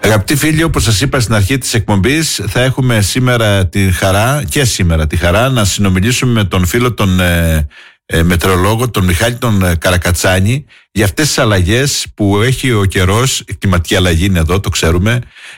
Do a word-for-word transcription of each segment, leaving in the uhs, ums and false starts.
Αγαπητοί φίλοι, όπως σας είπα στην αρχή της εκπομπής, θα έχουμε σήμερα τη χαρά και σήμερα τη χαρά να συνομιλήσουμε με τον φίλο τον ε, ε, μετεωρολόγο, τον Μιχάλη τον ε, Καρακατσάνη, για αυτές τις αλλαγές που έχει ο καιρός. Η κλιματική αλλαγή είναι εδώ, το ξέρουμε,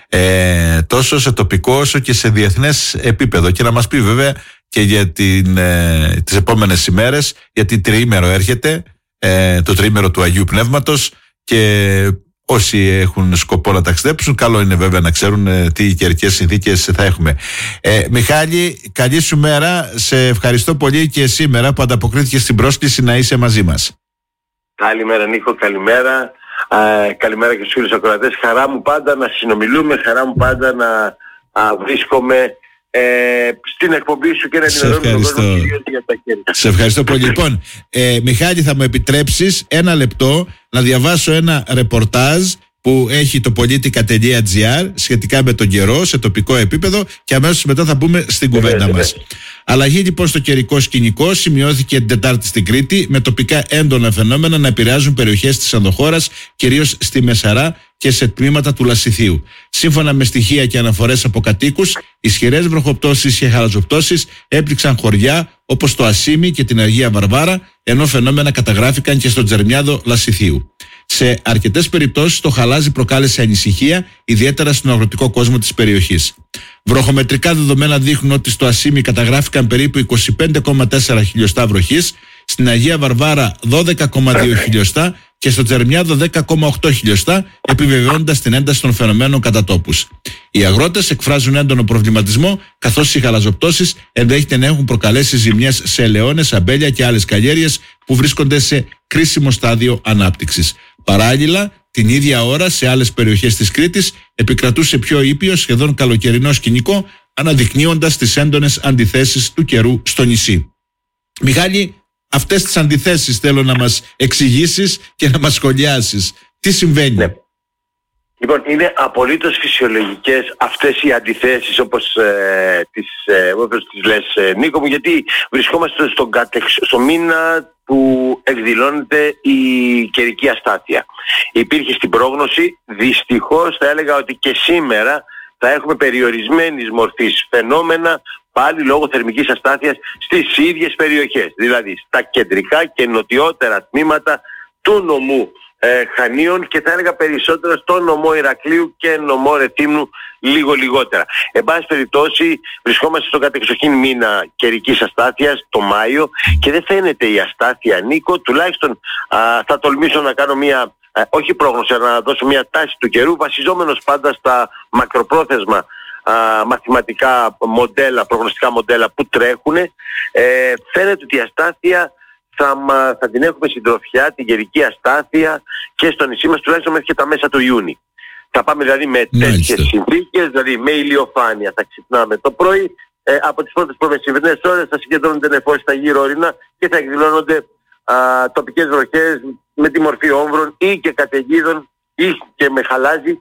ε, τόσο σε τοπικό όσο και σε διεθνές επίπεδο, και να μας πει βέβαια και για την, ε, τις επόμενες ημέρες, γιατί τριήμερο έρχεται, ε, το τριήμερο του Αγίου Πνεύματος, και όσοι έχουν σκοπό να ταξιδέψουν, καλό είναι βέβαια να ξέρουν ε, τι καιρικές συνθήκες θα έχουμε. Ε, Μιχάλη, καλή σου μέρα. Σε ευχαριστώ πολύ και σήμερα που ανταποκρίθηκες στην πρόσκληση να είσαι μαζί μας. Καλημέρα Νίκο, καλημέρα. Ε, καλημέρα και στους φίλους ακροατές. Χαρά μου πάντα να συνομιλούμε, χαρά μου πάντα να α, βρίσκομαι ε, στην εκπομπή σου και να ενημερώνουμε τον κόσμο για τα χέρια. Σε ευχαριστώ πολύ. Λοιπόν, ε, Μιχάλη, θα μου επιτρέψεις ένα λεπτό να διαβάσω ένα ρεπορτάζ που έχει το πολίτικα τελεία τζι άρ σχετικά με τον καιρό σε τοπικό επίπεδο, και αμέσως μετά θα μπούμε στην κουβέντα ε, μας. Αλλαγή λοιπόν στο καιρικό σκηνικό σημειώθηκε την Τετάρτη στην Κρήτη, με τοπικά έντονα φαινόμενα να επηρεάζουν περιοχές της ενδοχώρας, κυρίως στη Μεσαρά και σε τμήματα του Λασιθίου. Σύμφωνα με στοιχεία και αναφορές από κατοίκους, ισχυρές βροχοπτώσεις και χαλαζοπτώσεις έπληξαν χωριά όπως το Ασίμι και την Αγία Βαρβάρα, ενώ φαινόμενα καταγράφηκαν και στο Τζερμιάδο Λασιθίου. Σε αρκετές περιπτώσεις το χαλάζι προκάλεσε ανησυχία, ιδιαίτερα στον αγροτικό κόσμο της περιοχής. Βροχομετρικά δεδομένα δείχνουν ότι στο Ασίμι καταγράφηκαν περίπου είκοσι πέντε κόμμα τέσσερα χιλιοστά βροχής, στην Αγία Βαρβάρα δώδεκα κόμμα δύο χιλιοστά και στο Τζερμιάδο δέκα κόμμα οκτώ χιλιοστά, επιβεβαιώνοντας την ένταση των φαινομένων κατά τόπους. Οι αγρότες εκφράζουν έντονο προβληματισμό, καθώς οι χαλαζοπτώσεις ενδέχεται να έχουν προκαλέσει ζημιές σε ελαιώνες, αμπέλια και άλλες καλλιέργειες που βρίσκονται σε κρίσιμο στάδιο ανάπτυξης. Παράλληλα, την ίδια ώρα σε άλλες περιοχές της Κρήτης επικρατούσε πιο ήπιο, σχεδόν καλοκαιρινό σκηνικό, αναδεικνύοντας τις έντονες αντιθέσεις του καιρού στο νησί. Μιχάλη, αυτές τις αντιθέσεις θέλω να μας εξηγήσεις και να μας σχολιάσεις. Τι συμβαίνει? Ναι. Λοιπόν, είναι απολύτως φυσιολογικές αυτές οι αντιθέσεις, όπως, ε, τις, ε, όπως τις λες, ε, Νίκο μου, γιατί βρισκόμαστε στον κατεξ, στο μήνα που εκδηλώνεται η καιρική αστάθεια. Υπήρχε στην πρόγνωση, δυστυχώς θα έλεγα ότι και σήμερα θα έχουμε περιορισμένης μορφής φαινόμενα, πάλι λόγω θερμικής αστάθειας στις ίδιες περιοχές, δηλαδή στα κεντρικά και νοτιότερα τμήματα του νομού ε, Χανίων, και θα έλεγα περισσότερο στο νομό Ηρακλείου και νομό Ρεθύμνου λίγο λιγότερα. Εν πάση περιπτώσει, βρισκόμαστε στον κατεξοχήν μήνα καιρικής αστάθειας, το Μάιο, και δεν φαίνεται η αστάθεια, Νίκο, τουλάχιστον α, θα τολμήσω να κάνω μια, α, όχι πρόγνωση, αλλά να δώσω μια τάση του καιρού, βασιζόμενος πάντα στα μακροπρόθεσμα α, μαθηματικά μοντέλα, προγνωστικά μοντέλα που τρέχουν. Ε, φαίνεται ότι η αστάθεια Θα, θα την έχουμε συντροφιά, την καιρική αστάθεια, και στο νησί μας τουλάχιστον μέχρι και τα μέσα του Ιούνιου. Θα πάμε δηλαδή με τέτοιες συνθήκες, δηλαδή με ηλιοφάνεια. Θα ξυπνάμε το πρωί, ε, από τις πρώτες προμεσημβρινές ώρες θα συγκεντρώνονται νεφώσεις στα γύρω ορεινά και θα εκδηλώνονται α, τοπικές βροχές με τη μορφή όμβρων ή και καταιγίδων ή και με χαλάζι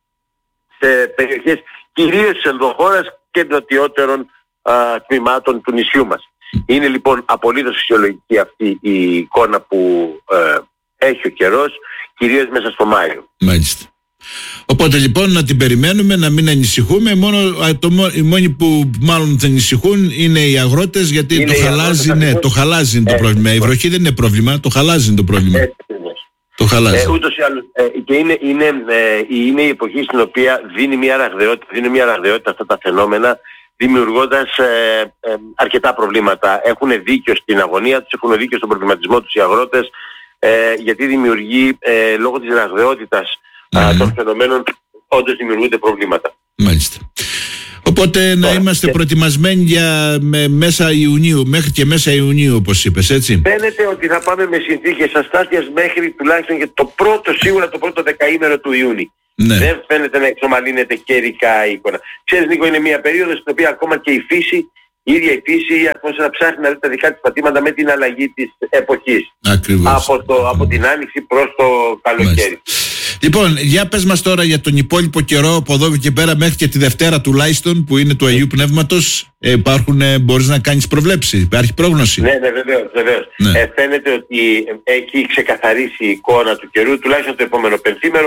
σε περιοχές κυρίως της ενδοχώρας και νοτιότερων α, τμήματων του νησιού μας. Είναι λοιπόν απολύτως φυσιολογική αυτή η εικόνα που ε, έχει ο καιρός, κυρίως μέσα στο Μάιο. Μάλιστα. Οπότε λοιπόν να την περιμένουμε, να μην ανησυχούμε. Μόνο, το, οι μόνοι που μάλλον θα ανησυχούν είναι οι αγρότες, γιατί είναι το χαλάζι, ναι, το χαλάζι είναι το πρόβλημα. Η βροχή δεν είναι πρόβλημα, το χαλάζι είναι το πρόβλημα. Ε, το χαλάζι. Ε, ούτως ή άλλως, ε, και είναι, είναι, ε, είναι η εποχή στην οποία δίνει μια ραγδαιότητα, δίνει μια ραγδαιότητα αυτά τα φαινόμενα, δημιουργώντας ε, ε, αρκετά προβλήματα. Έχουν δίκιο στην αγωνία τους, έχουν δίκιο στον προβληματισμό τους οι αγρότες, ε, γιατί δημιουργεί ε, λόγω της ραγδαιότητας mm. των φαινομένων, όντως δημιουργούνται προβλήματα. Μάλιστα. Οπότε να είμαστε προετοιμασμένοι για με, μέσα Ιουνίου, μέχρι και μέσα Ιουνίου, όπως είπες, έτσι. Φαίνεται ότι θα πάμε με συνθήκες αστάθειας μέχρι τουλάχιστον και το πρώτο, σίγουρα το πρώτο δεκαήμερο του Ιούνιου. Ναι. Δεν φαίνεται να εξομαλύνεται καιρικά η εικόνα. Ξέρεις, Νίκο, είναι μια περίοδος στην οποία ακόμα και η φύση, η ίδια η φύση, αρχίζει να ψάχνει να δει τα δικά της πατήματα με την αλλαγή της εποχής. Ακριβώς. Από, το, από την άνοιξη προς το καλοκαίρι. Μάλιστα. Λοιπόν, για πες μας τώρα για τον υπόλοιπο καιρό από εδώ και πέρα μέχρι και τη Δευτέρα τουλάχιστον, που είναι του Αγίου Πνεύματος. Ε, υπάρχουν, ε, μπορείς να κάνεις προβλέψεις, υπάρχει πρόγνωση? Ναι, ναι, βεβαίως, βεβαίως. Ναι. Ε, φαίνεται ότι έχει ξεκαθαρίσει η εικόνα του καιρού, τουλάχιστον το επόμενο πενθήμερο.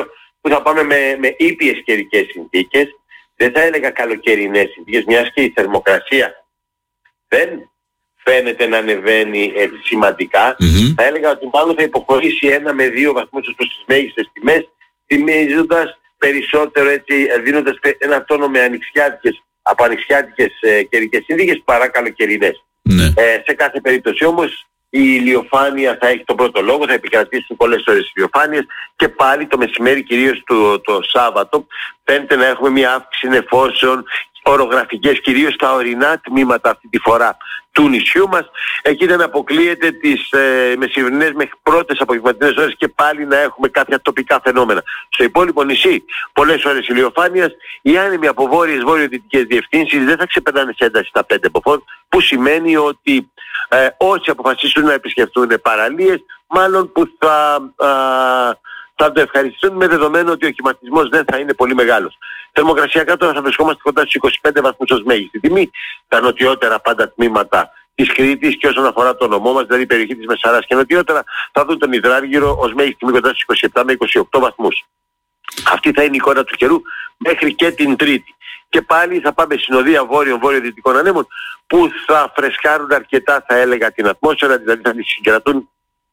που θα πάμε με, με ήπιες καιρικές συνθήκες, δεν θα έλεγα καλοκαιρινές συνθήκες, μιας και η θερμοκρασία δεν φαίνεται να ανεβαίνει ε, σημαντικά. Mm-hmm. Θα έλεγα ότι μάλλον θα υποχωρήσει ένα με δύο βαθμούς ως προς τις μέγιστες τιμές, θυμίζοντας περισσότερο, έτσι, δίνοντας ένα τόνο με ανοιξιάτικες, από ανοιξιάτικες ε, καιρικές συνθήκες παρά καλοκαιρινές. Mm-hmm. Ε, σε κάθε περίπτωση όμως η ηλιοφάνεια θα έχει τον πρώτο λόγο, θα επικρατήσουν πολλές ώρες ηλιοφάνειες και πάλι το μεσημέρι, κυρίως το, το Σάββατο, φαίνεται να έχουμε μια αύξηση νεφώσεων ορογραφικές, κυρίως στα ορεινά τμήματα αυτή τη φορά του νησιού μας. Εκεί δεν αποκλείεται τις ε, μεσημερινές μέχρι πρώτες απογευματινές ώρες και πάλι να έχουμε κάποια τοπικά φαινόμενα. Στο υπόλοιπο νησί πολλές ώρες ηλιοφάνειας, οι άνεμοι από βόρειες βόρειο-δυτικές διευθύνσεις δεν θα ξεπερνάνε σε ένταση στα πέντε μποφόρ, που σημαίνει ότι ε, όσοι αποφασίσουν να επισκεφτούν παραλίες, μάλλον που θα... Α, θα το ευχαριστούν με δεδομένο ότι ο κυματισμός δεν θα είναι πολύ μεγάλος. Θερμοκρασιακά τώρα θα βρισκόμαστε κοντά στους είκοσι πέντε βαθμούς ως μέγιστη τιμή. Τα νοτιότερα πάντα τμήματα της Κρήτης και όσον αφορά το νομό μας, δηλαδή η περιοχή της Μεσαράς και νοτιότερα, θα δουν τον Υδράργυρο ως μέγιστη τιμή κοντά στους είκοσι επτά με είκοσι οκτώ βαθμούς. Αυτή θα είναι η εικόνα του καιρού μέχρι και την Τρίτη. Και πάλι θα πάμε συνοδεία βόρειων βόρειο-δυτικών ανέμων που θα φρεσκάρουν αρκετά, θα έλεγα, την ατμόσφαιρα, δηλαδή θα τη συγκρατούν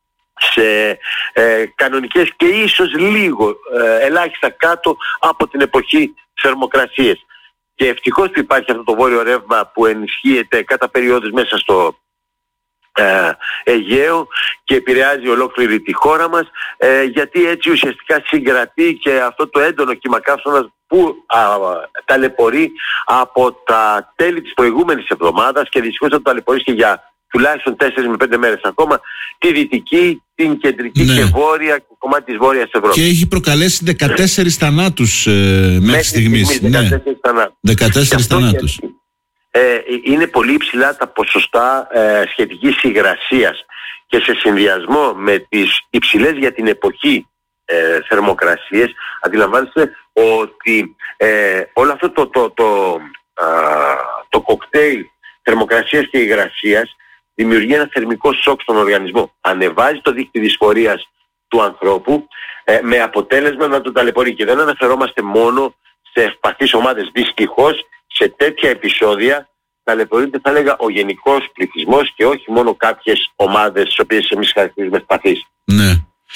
σε ε, κανονικές και ίσως λίγο ε, ελάχιστα κάτω από την εποχή θερμοκρασίες. Και ευτυχώς που υπάρχει αυτό το βόρειο ρεύμα που ενισχύεται κατά περιόδους μέσα στο ε, Αιγαίο και επηρεάζει ολόκληρη τη χώρα μας, ε, γιατί έτσι ουσιαστικά συγκρατεί και αυτό το έντονο κύμα καύσωνας που α, ταλαιπωρεί από τα τέλη της προηγούμενης εβδομάδας και δυστυχώς θα το ταλαιπωρήσει και για τουλάχιστον τέσσερις με πέντε μέρες ακόμα τη δυτική, την κεντρική ναι. και βόρεια και κομμάτι της Βόρειας Ευρώπης. Και έχει προκαλέσει δεκατέσσερις θανάτους ε, μέχρι στιγμής. στιγμής ναι. δεκατέσσερις θανάτους. δεκατέσσερις θανάτους. Ε, είναι πολύ υψηλά τα ποσοστά ε, σχετικής υγρασίας και σε συνδυασμό με τις υψηλές για την εποχή ε, θερμοκρασίες, αντιλαμβάνεστε ότι ε, όλο αυτό το, το, το, α, το κοκτέιλ θερμοκρασίας και υγρασίας δημιουργεί ένα θερμικό σοκ στον οργανισμό. Ανεβάζει το δείκτη δυσφορίας του ανθρώπου ε, με αποτέλεσμα να τον ταλαιπωρεί. Και δεν αναφερόμαστε μόνο σε ευπαθείς ομάδες. Δυστυχώς σε τέτοια επεισόδια ταλαιπωρείται, θα έλεγα, ο γενικός πληθυσμός και όχι μόνο κάποιες ομάδες τις οποίες εμείς χαρακτηρίζουμε ευπαθείς. Ναι.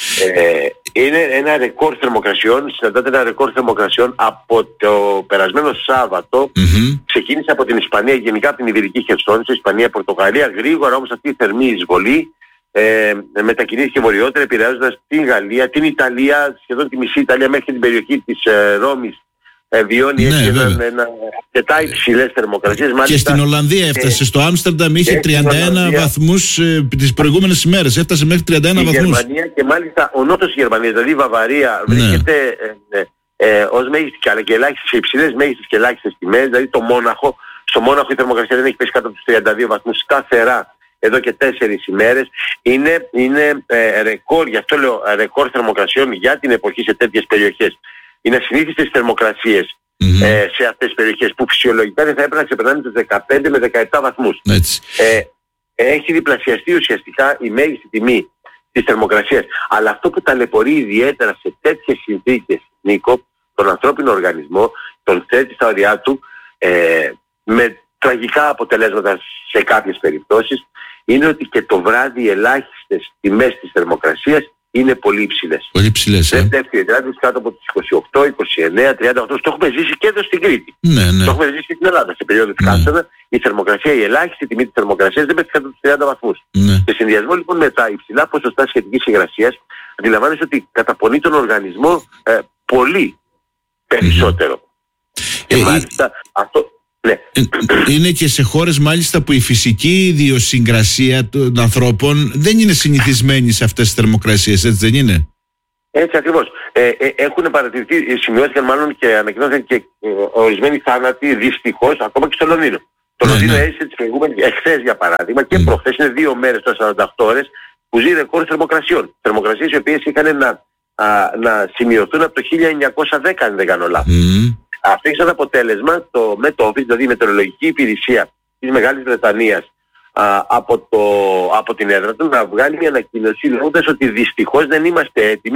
Ε, είναι ένα ρεκόρ θερμοκρασιών, συναντάται ένα ρεκόρ θερμοκρασιών από το περασμένο Σάββατο. Mm-hmm. Ξεκίνησε από την Ισπανία, γενικά από την Ιβηρική Χερσόνησο, Ισπανία, Πορτογαλία. Γρήγορα όμως αυτή η θερμή εισβολή ε, μετακινήθηκε βορειότερα, επηρεάζοντας την Γαλλία, την Ιταλία, σχεδόν τη μισή Ιταλία μέχρι την περιοχή της ε, Ρώμης. Ε, βιώνει ναι, έτσι ένα, ένα, αρκετά υψηλές θερμοκρασίες. Και στην Ολλανδία έφτασε, ε, στο Άμστερνταμ είχε τριάντα ένα βαθμούς ε, τις προηγούμενες ημέρες, έφτασε μέχρι τριάντα ένα βαθμούς. Η Γερμανία και μάλιστα ο νότος της Γερμανίας, δηλαδή η Βαβαρία, ναι. βρίσκεται ε, ε, ε, ως μέγιστη αλλά και ελάχιστες, σε υψηλές μέγιστες και ελάχιστες τιμές, δηλαδή το Μόναχο, στο Μόναχο η θερμοκρασία δεν έχει πέσει κάτω από τους τριάντα δύο βαθμούς σταθερά εδώ και τέσσερις ημέρες. Είναι, είναι ε, ρεκόρ, γι' αυτό λέω ρεκόρ θερμοκρασιών για την εποχή σε τέτοιες περιοχές. Είναι ασυνήθιστες θερμοκρασίες mm-hmm. ε, σε αυτές τις περιοχές που φυσιολογικά δεν θα έπρεπε να ξεπερνάνε τους δεκαπέντε με δεκαεπτά βαθμούς. Ε, έχει διπλασιαστεί ουσιαστικά η μέγιστη τιμή της θερμοκρασίας. Αλλά αυτό που ταλαιπωρεί ιδιαίτερα σε τέτοιες συνθήκες, Νίκο, τον ανθρώπινο οργανισμό, τον θέτει στα ωριά του ε, με τραγικά αποτελέσματα σε κάποιες περιπτώσεις, είναι ότι και το βράδυ οι ελάχιστες τιμές της θερμοκρασίας είναι πολύ υψηλές. Πολύ υψηλές, ε. Δεν πέφτει δηλαδή κάτω από τις είκοσι οκτώ, είκοσι εννέα, τριάντα οκτώ. Το έχουμε ζήσει και εδώ στην Κρήτη. Ναι, ναι. Το έχουμε ζήσει και στην Ελλάδα. Σε περίοδο της Καύσωνα, ναι. η θερμοκρασία, η ελάχιστη τιμή της θερμοκρασίας δεν πέφτει κάτω από τους τριάντα βαθμούς. Ναι. Σε συνδυασμό λοιπόν με τα υψηλά ποσοστά σχετικής υγρασίας, αντιλαμβάνεσαι ότι καταπονεί τον οργανισμό ε, πολύ περισσότερο. Mm-hmm. Και ε, μάλιστα ε... αυτό... Ναι. Είναι και σε χώρες μάλιστα που η φυσική ιδιοσυγκρασία των ανθρώπων δεν είναι συνηθισμένη σε αυτές τις θερμοκρασίες, έτσι δεν είναι? Έτσι ακριβώς. Ε, ε, έχουν παρατηρηθεί, σημειώθηκαν μάλλον και ανακοινώθηκαν και ε, ορισμένοι θάνατοι δυστυχώς ακόμα και στο Λονδίνο. Το ναι, Λονδίνο ναι. έζησε τις προηγούμενες, εχθές για παράδειγμα και mm. προχθές, είναι δύο μέρες τώρα σαράντα οκτώ ώρες που ζει ρεκόρ θερμοκρασιών. Θερμοκρασίες οι οποίες είχαν να, α, να σημειωθούν από το χίλια εννιακόσια δέκα, αν δεν κάνω λάθος. Mm. Αυτό έχει σαν αποτέλεσμα το Met Office, δηλαδή η μετεωρολογική υπηρεσία της Μεγάλης Βρετανίας α, από, το, από την έδρα του, να βγάλει μια ανακοίνωση λέγοντας ότι δυστυχώς δεν είμαστε έτοιμοι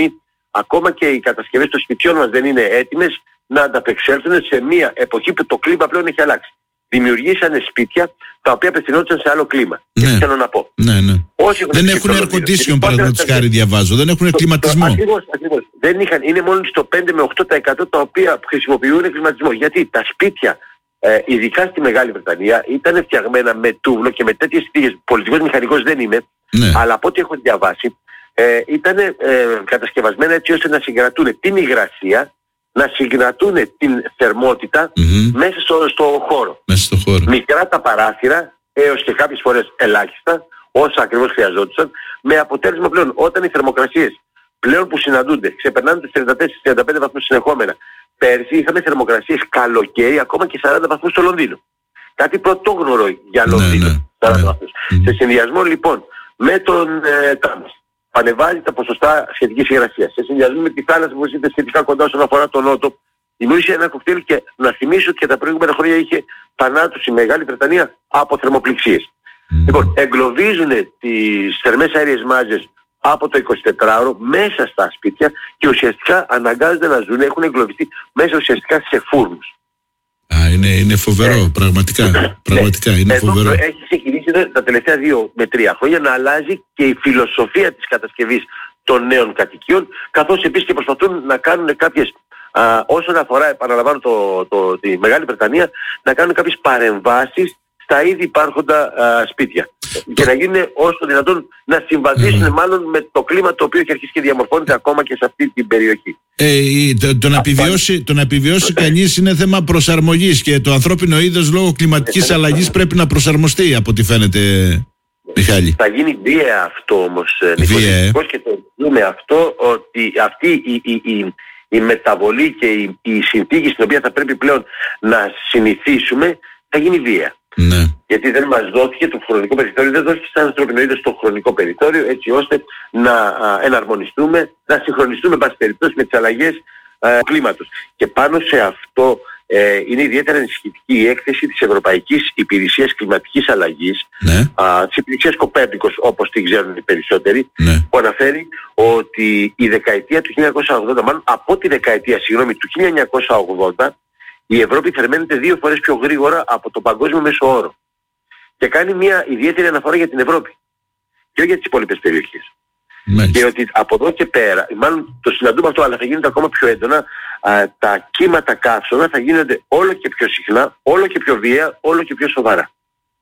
ακόμα και οι κατασκευές των σπιτιών μας δεν είναι έτοιμες να ανταπεξέλθουν σε μια εποχή που το κλίμα πλέον έχει αλλάξει. Δημιουργήσανε σπίτια τα οποία απευθυνόντουσαν σε άλλο κλίμα. Ναι. Τι θέλω να πω. Ναι, ναι. Όσοι δεν έχουν air condition, παραδείγματος χάρη, διαβάζω. Δεν έχουν κλιματισμό. Ακριβώς, ακριβώς. Δεν είχαν, είναι μόνο στο πέντε με οκτώ τοις εκατό τα οποία χρησιμοποιούν κλιματισμό. Γιατί τα σπίτια, ε, ειδικά στη Μεγάλη Βρετανία, ήταν φτιαγμένα με τούβλο και με τέτοιες συνθήκες. Πολιτικός μηχανικός δεν είμαι, ναι. Αλλά από ό,τι έχω διαβάσει, ε, ήταν ε, κατασκευασμένα έτσι ώστε να συγκρατούν την υγρασία, να συγκρατούν την θερμότητα mm-hmm. μέσα στο, στο χώρο. Μέσα στο χώρο. Μικρά τα παράθυρα, έως και κάποιες φορές ελάχιστα, όσα ακριβώς χρειαζόντουσαν, με αποτέλεσμα πλέον όταν οι θερμοκρασίες πλέον που συναντούνται ξεπερνάνε τους τριάντα τέσσερα με τριάντα πέντε βαθμούς συνεχόμενα. Πέρσι είχαμε θερμοκρασίες καλοκαίρι ακόμα και σαράντα βαθμούς στο Λονδίνο. Κάτι πρωτόγνωρο για Λονδίνο. Ναι, ναι, σαράντα βαθμούς. Ναι. Σε συνδυασμό λοιπόν με τον ε, Τάμας πανεβάζει τα ποσοστά σχετικής υγρασίας. Σε συνδυασμό με τη θάλασσα που βρίσκεται σχετικά κοντά όσον αφορά τον Νότο, δημιούργησε ένα κοκτέιλ και να θυμίσω ότι και τα προηγούμενα χρόνια είχε θανάτους η Μεγάλη Βρετανία από θερμοπληξίες. Mm. Λοιπόν, εγκλωβίζουν τις θερμές αέριες μάζες από το εικοσιτετράωρο μέσα στα σπίτια και ουσιαστικά αναγκάζονται να ζουν, έχουν εγκλωβιστεί μέσα ουσιαστικά σε φούρνους. Α, είναι, είναι φοβερό, ε, πραγματικά, πραγματικά, είναι εδώ φοβερό. Έχει ξεκινήσει τα τελευταία δύο με τρία χρόνια να αλλάζει και η φιλοσοφία της κατασκευής των νέων κατοικιών, καθώς επίσης και προσπαθούν να κάνουν κάποιες, α, όσον αφορά, επαναλαμβάνω το, το, τη Μεγάλη Βρετανία, να κάνουν κάποιες παρεμβάσεις στα ήδη υπάρχοντα α, σπίτια. Το... Και να γίνουν όσο δυνατόν να συμβαδίσουν mm. μάλλον με το κλίμα το οποίο έχει αρχίσει και διαμορφώνεται ακόμα και σε αυτή την περιοχή. Ε, το, το, να επιβιώσει, το να επιβιώσει κανείς είναι θέμα προσαρμογής και το ανθρώπινο είδος λόγω κλιματικής αλλαγής πρέπει να προσαρμοστεί από ό,τι φαίνεται, Μιχάλη. Θα γίνει βία αυτό όμως, Νικόλα, και το δούμε αυτό, ότι αυτή η, η, η, η μεταβολή και η, η συνθήκη στην οποία θα πρέπει πλέον να συνηθίσουμε θα γίνει βία. Ναι. Γιατί δεν μας δόθηκε το χρονικό περιθώριο, δεν δόθηκε σαν ανθρώπινο είδος το χρονικό περιθώριο, έτσι ώστε να α, εναρμονιστούμε, να συγχρονιστούμε πάση περιπτώσει με τις αλλαγές α, κλίματος. Και πάνω σε αυτό ε, είναι ιδιαίτερα ενισχυτική η έκθεση της Ευρωπαϊκής Υπηρεσίας Κλιματικής Αλλαγής, ναι. α, της Υπηρεσίας Κοπέρνικος, όπως την ξέρουν οι περισσότεροι, ναι. που αναφέρει ότι η δεκαετία του χίλια εννιακόσια ογδόντα, μάλλον από τη δεκαετία συγγνώμη, του χίλια εννιακόσια ογδόντα, η Ευρώπη θερμαίνεται δύο φορές πιο γρήγορα από τον παγκόσμιο μέσο όρο. Και κάνει μια ιδιαίτερη αναφορά για την Ευρώπη και όχι για τις υπόλοιπες περιοχές. Μάλιστα. Και ότι από εδώ και πέρα, μάλλον το συναντούμε αυτό, αλλά θα γίνεται ακόμα πιο έντονα, α, τα κύματα καύσωνα θα γίνονται όλο και πιο συχνά, όλο και πιο βία, όλο και πιο σοβαρά.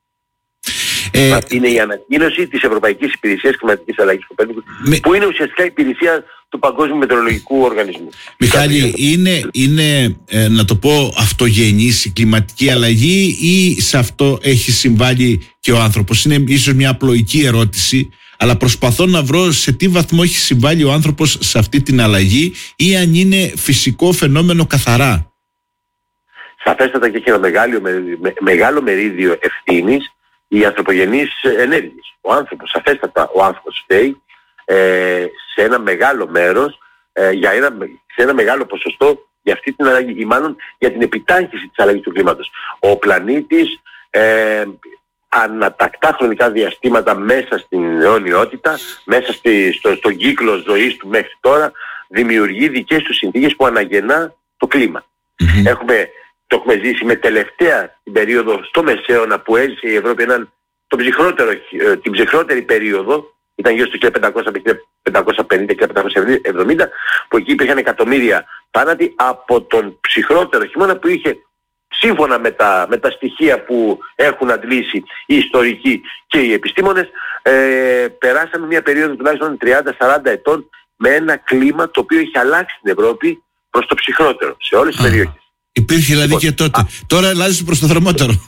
Ε, είναι η ανακοίνωση της Ευρωπαϊκής Υπηρεσίας Κλιματικής Αλλαγής με... που είναι ουσιαστικά η υπηρεσία του Παγκόσμιου Μετεωρολογικού Οργανισμού. Μιχάλη, είναι, είναι ε, να το πω αυτογενής η κλιματική αλλαγή ή σε αυτό έχει συμβάλει και ο άνθρωπος? Είναι ίσως μια απλοϊκή ερώτηση, αλλά προσπαθώ να βρω σε τι βαθμό έχει συμβάλει ο άνθρωπος σε αυτή την αλλαγή ή αν είναι φυσικό φαινόμενο καθαρά. Σαφέστατα και έχει ένα μεγάλο, με, με, μεγάλο μερίδιο ευθύνης οι ανθρωπογενείς ενέργειες. Ο άνθρωπος, σαφέστατα ο άνθρωπος φταίει ε, σε ένα μεγάλο μέρος, ε, για ένα, σε ένα μεγάλο ποσοστό για αυτή την αλλαγή ή μάλλον για την επιτάχυνση της αλλαγής του κλίματος. Ο πλανήτης ε, ανατακτά χρονικά διαστήματα μέσα στην αιωνιότητα, μέσα στη, στο, στον κύκλο ζωής του μέχρι τώρα, δημιουργεί δικές του συνθήκες που αναγεννά το κλίμα. Mm-hmm. Έχουμε Το έχουμε ζήσει με τελευταία την περίοδο στο Μεσαίωνα που έζησε η Ευρώπη έναν, το ψυχρότερο, την ψυχρότερη περίοδο, ήταν γύρω στο χίλια πεντακόσια πενήντα και χίλια πεντακόσια εβδομήντα, που εκεί υπήρχαν εκατομμύρια θάνατοι από τον ψυχρότερο χειμώνα που είχε, σύμφωνα με τα, με τα στοιχεία που έχουν αντλήσει οι ιστορικοί και οι επιστήμονες, ε, περάσαμε μια περίοδο τουλάχιστον τριάντα σαράντα ετών με ένα κλίμα το οποίο είχε αλλάξει την Ευρώπη προς το ψυχρότερο σε όλες τις περιοχές. Υπήρχε δηλαδή και τότε. Α, τώρα αλλάζει προς το θερμότερο.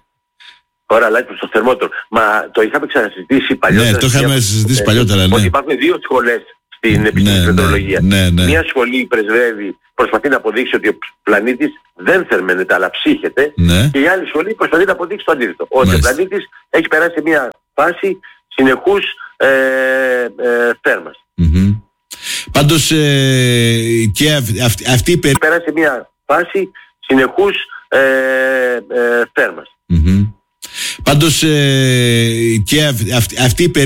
Τώρα αλλάζει προς το θερμότερο. Μα το είχαμε ξανασυζητήσει παλιότερα. Ναι, το είχαμε συζητήσει παλιότερα. Ναι. Ότι υπάρχουν δύο σχολές στην επιστημονική μετεωρολογία. Ναι, ναι, ναι. Μια σχολή πρεσβεύει, προσπαθεί να αποδείξει ότι ο πλανήτης δεν θερμαίνεται αλλά ψύχεται. Ναι. Και η άλλη σχολή προσπαθεί να αποδείξει το αντίθετο. Ότι ο πλανήτης έχει περάσει σε μια φάση συνεχούς ε, ε, θέρμας. Mm-hmm. Πάντως ε, και αυτή, αυτή η περί... περάσει σε μια φάση συνεχούς ε, ε, θέρμας. Mm-hmm. Πάντως ε, και αυτή, αυτή η